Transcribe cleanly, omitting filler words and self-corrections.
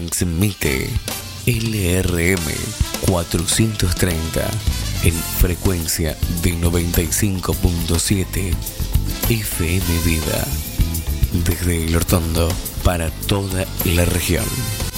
transmite LRM 430 en frecuencia de 95.7 FM Vida, desde El Hortondo para toda la región.